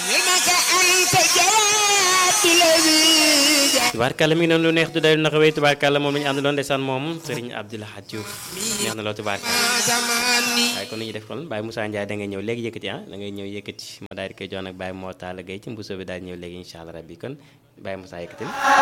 tubaarkàlla mi ngi noonu lu neex du day naka wéy tubaarkàlla moom la ñu àndaloon ndeysaan moom Serigne Abdou Lahad Diouf neex na loo tubaarkàlla waaye kon ni ñuy def kon Baye Moussa Ndiaye da ngay ñëw léegi yëkkati da ngay ñëw yëkkati ma daal di koy jox nag Baye Mor Talla Gueye ci mbuso bi daal di ñëw léegi incha allah rabbi kon Baye Moussa yëkkatil